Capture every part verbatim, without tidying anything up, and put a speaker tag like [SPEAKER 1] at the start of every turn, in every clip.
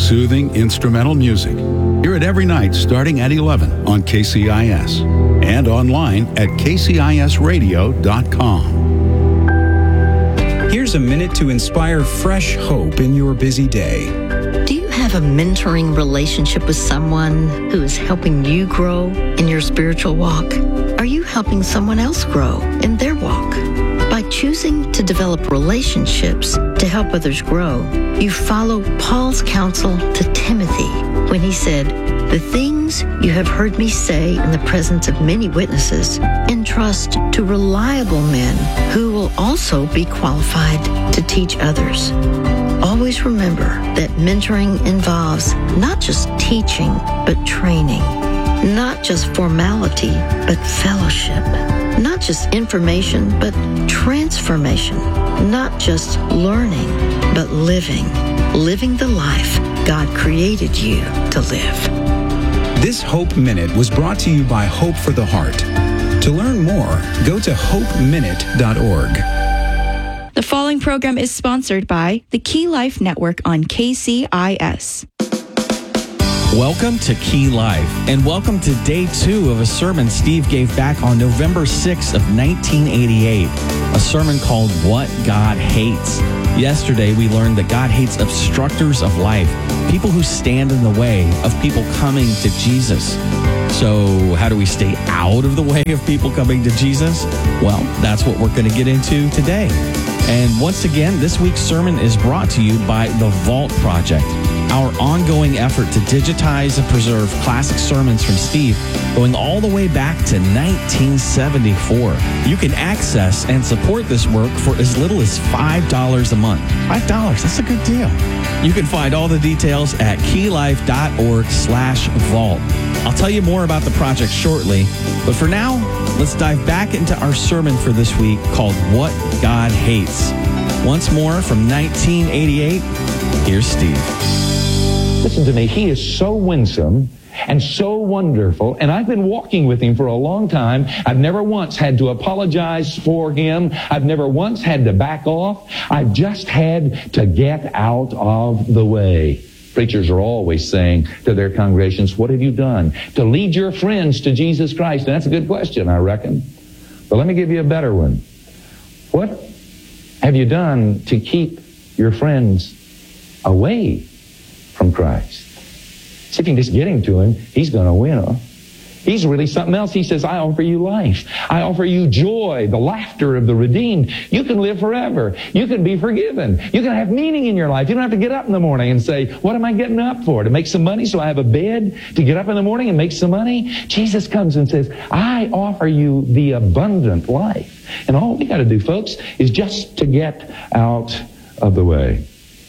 [SPEAKER 1] soothing instrumental music. Hear it every night starting at eleven on K C I S and online at k c i s radio dot com.
[SPEAKER 2] Here's a minute to inspire fresh hope in your busy day.
[SPEAKER 3] Do you have a mentoring relationship with someone who is helping you grow in your spiritual walk? Are you helping someone else grow in their walk? By choosing to develop relationships to help others grow, you follow Paul's counsel to Timothy when he said, "The things you have heard me say in the presence of many witnesses, entrust to reliable men who will also be qualified to teach others." Always remember that mentoring involves not just teaching, but training. Not just formality, but fellowship. Not just information, but transformation. Not just learning, but living. Living the life God created you to live.
[SPEAKER 2] This Hope Minute was brought to you by Hope for the Heart. To learn more, go to hope minute dot org.
[SPEAKER 4] The following program is sponsored by the Key Life Network on K C I S.
[SPEAKER 5] Welcome to Key Life, and welcome to day two of a sermon Steve gave back on November sixth of nineteen eighty-eight, a sermon called What God Hates. Yesterday, we learned that God hates obstructors of life, people who stand in the way of people coming to Jesus. So how do we stay out of the way of people coming to Jesus? Well, that's what we're going to get into today. And once again, this week's sermon is brought to you by the Vault Project, our ongoing effort to digitize and preserve classic sermons from Steve going all the way back to nineteen seventy-four. You can access and support this work for as little as five dollars a month. five dollars, that's a good deal. You can find all the details at keylife dot org slash vault. I'll tell you more about the project shortly, but for now, let's dive back into our sermon for this week called What God Hates. Once more from nineteen eighty-eight, here's Steve.
[SPEAKER 6] Listen to me, he is so winsome and so wonderful, and I've been walking with him for a long time. I've never once had to apologize for him. I've never once had to back off. I've just had to get out of the way. Preachers are always saying to their congregations, what have you done to lead your friends to Jesus Christ? And that's a good question, I reckon. But let me give you a better one. What have you done to keep your friends away from Christ? See, if you can just get him to him, he's going to win. Huh? He's really something else. He says, I offer you life. I offer you joy, the laughter of the redeemed. You can live forever. You can be forgiven. You can have meaning in your life. You don't have to get up in the morning and say, what am I getting up for? To make some money so I have a bed to get up in the morning and make some money? Jesus comes and says, I offer you the abundant life. And all we got to do, folks, is just to get out of the way.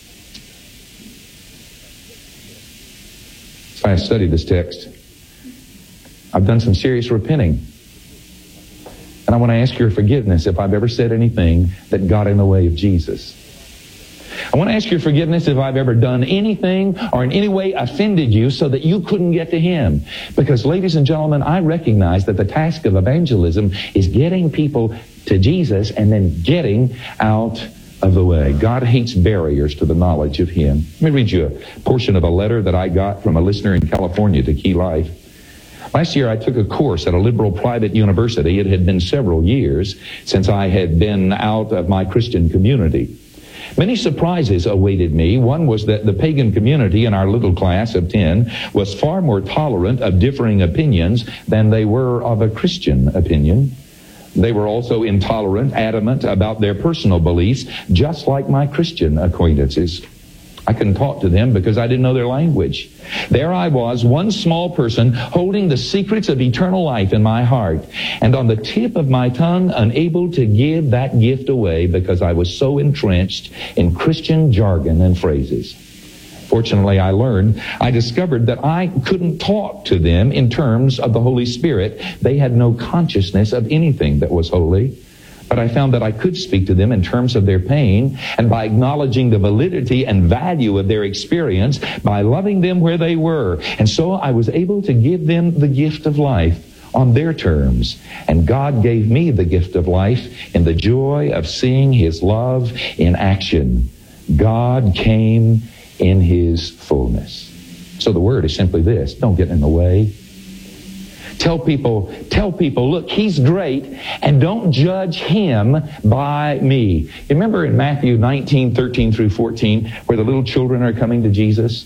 [SPEAKER 6] So I studied this text. I've done some serious repenting. And I want to ask your forgiveness if I've ever said anything that got in the way of Jesus. I want to ask your forgiveness if I've ever done anything or in any way offended you so that you couldn't get to him. Because, ladies and gentlemen, I recognize that the task of evangelism is getting people to Jesus and then getting out of the way. God hates barriers to the knowledge of him. Let me read you a portion of a letter that I got from a listener in California to Key Life. Last year, I took a course at a liberal private university. It had been several years since I had been out of my Christian community. Many surprises awaited me. One was that the pagan community in our little class of ten was far more tolerant of differing opinions than they were of a Christian opinion. They were also intolerant, adamant about their personal beliefs, just like my Christian acquaintances. I couldn't talk to them because I didn't know their language. There I was, one small person, holding the secrets of eternal life in my heart, and on the tip of my tongue, unable to give that gift away because I was so entrenched in Christian jargon and phrases. Fortunately, I learned, I discovered that I couldn't talk to them in terms of the Holy Spirit. They had no consciousness of anything that was holy. But I found that I could speak to them in terms of their pain, and by acknowledging the validity and value of their experience, by loving them where they were. And so I was able to give them the gift of life on their terms. And God gave me the gift of life in the joy of seeing his love in action. God came in His fullness. So the word is simply this: don't get in the way. Tell people, tell people, look, He's great, and don't judge Him by me. You remember in Matthew nineteen, thirteen through fourteen, where the little children are coming to Jesus?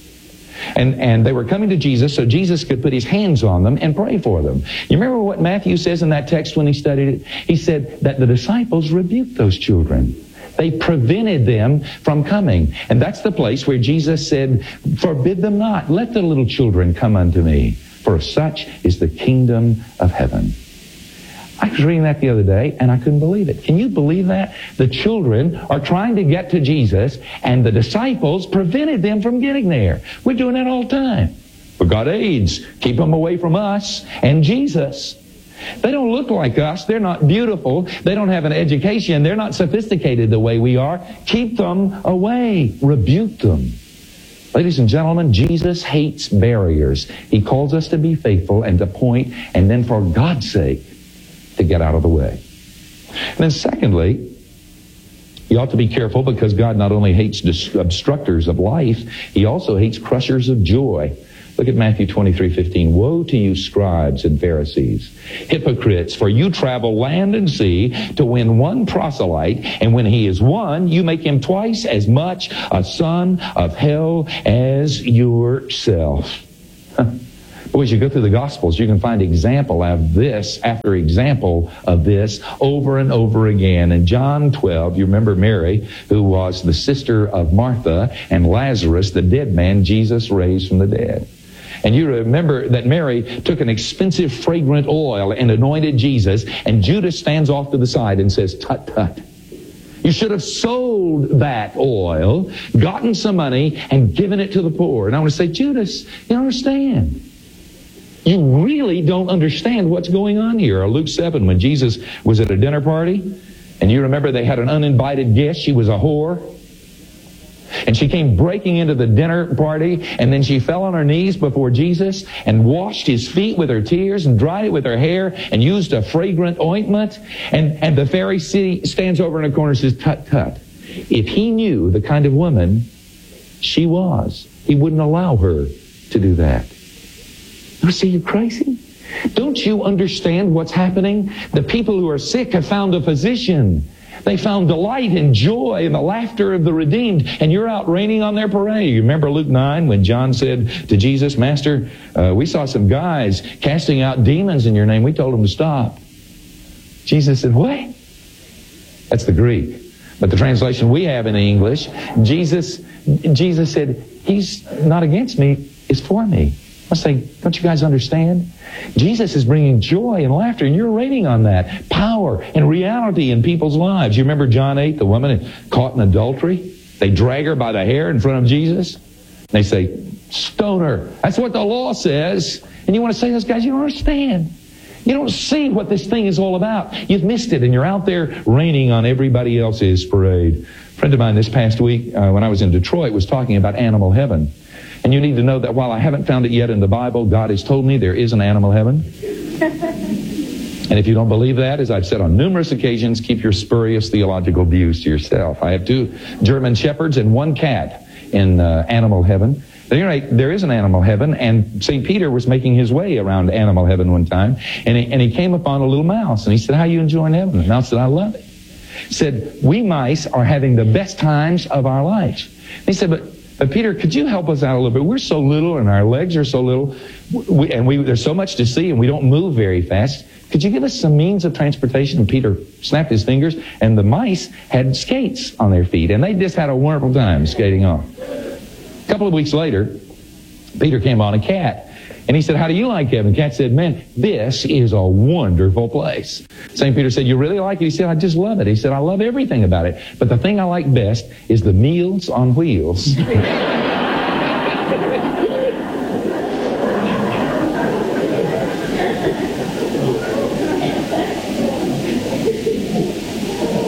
[SPEAKER 6] And, and they were coming to Jesus so Jesus could put His hands on them and pray for them. You remember what Matthew says in that text when he studied it? He said that the disciples rebuked those children. They prevented them from coming. And that's the place where Jesus said, forbid them not. Let the little children come unto me, for such is the kingdom of heaven. I was reading that the other day, and I couldn't believe it. Can you believe that? The children are trying to get to Jesus, and the disciples prevented them from getting there. We're doing that all the time. For God AIDS, keep them away from us and Jesus. They don't look like us. They're not beautiful. They don't have an education. They're not sophisticated the way we are. Keep them away. Rebuke them. Ladies and gentlemen, Jesus hates barriers. He calls us to be faithful and to point, and then for God's sake, to get out of the way. And then secondly, you ought to be careful, because God not only hates obstructors of life, He also hates crushers of joy. Look at Matthew twenty-three fifteen. Woe to you, scribes and Pharisees, hypocrites, for you travel land and sea to win one proselyte, and when he is won, you make him twice as much a son of hell as yourself. Boy, as you go through the Gospels, you can find example of this after example of this over and over again. In John twelve, you remember Mary, who was the sister of Martha, and Lazarus, the dead man Jesus raised from the dead. And you remember that Mary took an expensive fragrant oil and anointed Jesus, and Judas stands off to the side and says, tut, tut. You should have sold that oil, gotten some money, and given it to the poor. And I want to say, Judas, you don't understand. You really don't understand what's going on here. Or Luke seven, when Jesus was at a dinner party, and you remember they had an uninvited guest. She was a whore. And she came breaking into the dinner party, and then she fell on her knees before Jesus and washed His feet with her tears and dried it with her hair and used a fragrant ointment. And, and the Pharisee stands over in a corner and says, tut, tut. If he knew the kind of woman she was, he wouldn't allow her to do that. I say, you crazy? Don't you understand what's happening? The people who are sick have found a physician. They found delight and joy in the laughter of the redeemed, and you're out raining on their parade. You remember Luke nine when John said to Jesus, Master, uh, we saw some guys casting out demons in your name. We told them to stop. Jesus said, what? That's the Greek. But the translation we have in the English, Jesus, Jesus said, He's not against me, it's for me. I say, don't you guys understand? Jesus is bringing joy and laughter, and you're raining on that. Power and reality in people's lives. You remember John eight, the woman caught in adultery? They drag her by the hair in front of Jesus. They say, stone her. That's what the law says. And you want to say to those guys, you don't understand. You don't see what this thing is all about. You've missed it, and you're out there raining on everybody else's parade. A friend of mine this past week, uh, when I was in Detroit, was talking about animal heaven. And you need to know that while I haven't found it yet in the Bible, God has told me there is an animal heaven. And if you don't believe that, as I've said on numerous occasions, keep your spurious theological views to yourself. I have two German shepherds and one cat in uh, animal heaven. At any rate, there is an animal heaven, and Saint Peter was making his way around animal heaven one time, and he, and he came upon a little mouse, and he said, how are you enjoying heaven? The mouse said, I love it. He said, we mice are having the best times of our life. And he said, but But Peter, could you help us out a little bit? We're so little and our legs are so little, we, and we, there's so much to see and we don't move very fast. Could you give us some means of transportation? And Peter snapped his fingers, and the mice had skates on their feet, and they just had a wonderful time skating off. A couple of weeks later, Peter came on a cat. And he said, how do you like heaven? The cat said, man, this is a wonderful place. Saint Peter said, you really like it? He said, I just love it. He said, I love everything about it. But the thing I like best is the meals on wheels.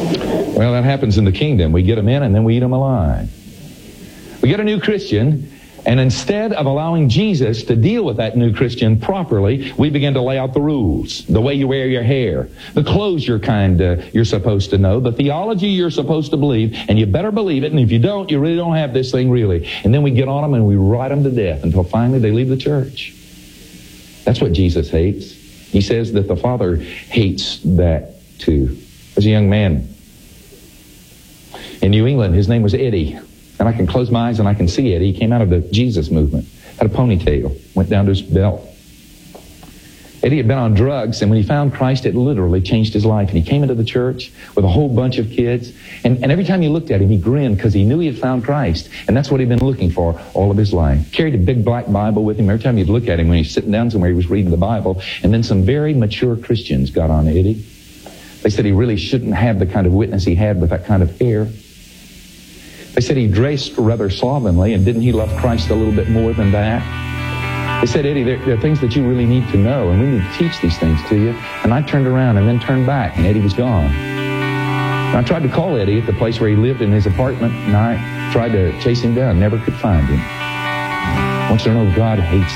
[SPEAKER 6] Well, that happens in the kingdom. We get them in and then we eat them alive. We get a new Christian, And instead of allowing Jesus to deal with that new Christian properly, we begin to lay out the rules, the way you wear your hair, the clothes you're kind of, you're supposed to know, the theology you're supposed to believe, and you better believe it, and if you don't, you really don't have this thing really. And then we get on them and we ride them to death until finally they leave the church. That's what Jesus hates. He says that the Father hates that too. There's a young man in New England. His name was Eddie. And I can close my eyes and I can see Eddie. He came out of the Jesus movement. Had a ponytail. Went down to his belt. Eddie had been on drugs, and when he found Christ, it literally changed his life. And he came into the church with a whole bunch of kids. And, and every time you looked at him, he grinned because he knew he had found Christ. And that's what he'd been looking for all of his life. Carried a big black Bible with him. Every time you'd look at him when he was sitting down somewhere, he was reading the Bible. And then some very mature Christians got on Eddie. They said he really shouldn't have the kind of witness he had with that kind of hair. They said he dressed rather slovenly, and didn't he love Christ a little bit more than that? They said, Eddie, there, there are things that you really need to know, and we need to teach these things to you. And I turned around and then turned back, and Eddie was gone. And I tried to call Eddie at the place where he lived in his apartment, and I tried to chase him down, never could find him. I want you to know God hates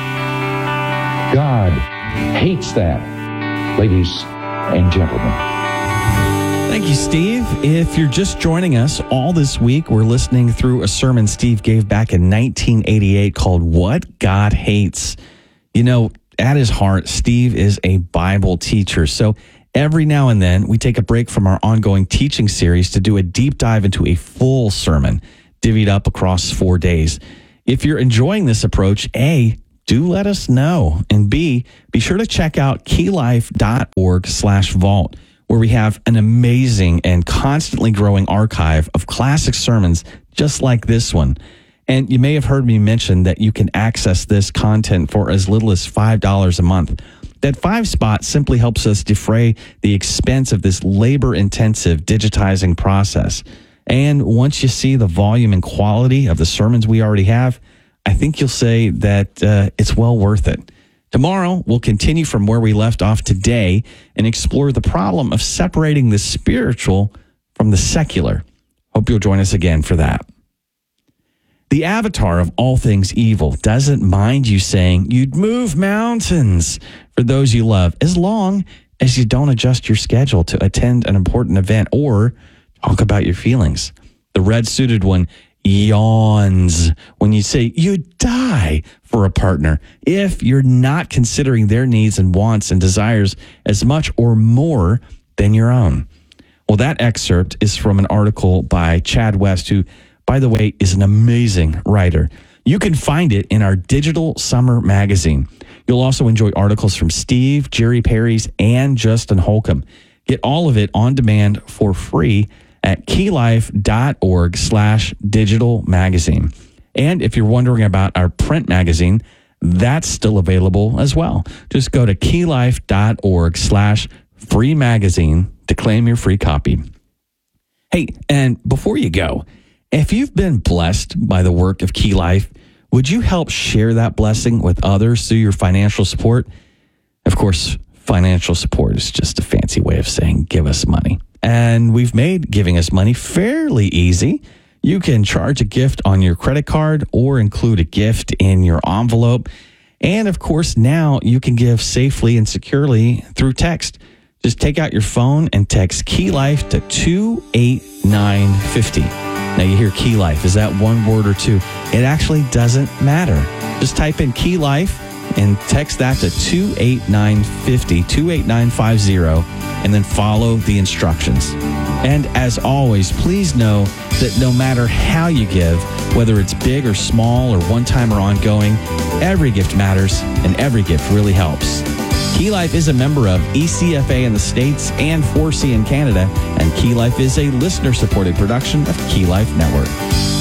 [SPEAKER 6] that. God hates that, ladies and gentlemen.
[SPEAKER 5] Thank you, Steve. If you're just joining us, all this week we're listening through a sermon Steve gave back in nineteen eighty-eight called What God Hates. You know, at his heart, Steve is a Bible teacher. So every now and then we take a break from our ongoing teaching series to do a deep dive into a full sermon, divvied up across four days. If you're enjoying this approach, A, do let us know. And B, be sure to check out keylife.org slash vault. where we have an amazing and constantly growing archive of classic sermons just like this one. And you may have heard me mention that you can access this content for as little as five dollars a month. That five spot simply helps us defray the expense of this labor-intensive digitizing process. And once you see the volume and quality of the sermons we already have, I think you'll say that uh, it's well worth it. Tomorrow, we'll continue from where we left off today and explore the problem of separating the spiritual from the secular. Hope you'll join us again for that. The avatar of all things evil doesn't mind you saying you'd move mountains for those you love, as long as you don't adjust your schedule to attend an important event or talk about your feelings. The red-suited one yawns when you say you'd die for a partner if you're not considering their needs and wants and desires as much or more than your own. Well, that excerpt is from an article by Chad West, who, by the way, is an amazing writer. You can find it in our digital summer magazine. You'll also enjoy articles from Steve, Jerry Perry's, and Justin Holcomb. Get all of it on demand for free at keylife.org slash digital magazine. And if you're wondering about our print magazine, that's still available as well. Just go to keylife.org slash free magazine to claim your free copy. Hey, and before you go, if you've been blessed by the work of Key Life, would you help share that blessing with others through your financial support? Of course, financial support is just a fancy way of saying give us money. And we've made giving us money fairly easy. You can charge a gift on your credit card or include a gift in your envelope. And of course, now you can give safely and securely through text. Just take out your phone and text Key Life to two eight nine five zero. Now you hear Key Life. Is that one word or two? It actually doesn't matter. Just type in Key Life and text that to two eight nine five zero, two eight nine five zero, and then follow the instructions. And as always, please know that no matter how you give, whether it's big or small or one-time or ongoing, every gift matters and every gift really helps. Key Life is a member of E C F A in the States and four C in Canada, and Key Life is a listener-supported production of Key Life Network.